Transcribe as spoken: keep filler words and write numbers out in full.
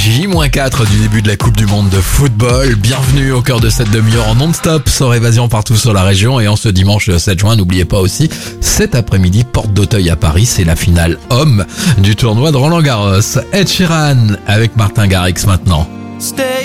J quatre du début de la Coupe du Monde de football. Bienvenue au cœur de cette demi-heure en non-stop, sans évasion partout sur la région. Et en ce dimanche sept juin, n'oubliez pas aussi, cet après-midi, porte d'Auteuil à Paris, c'est la finale homme du tournoi de Roland Garros. Ed Sheeran avec Martin Garrix maintenant.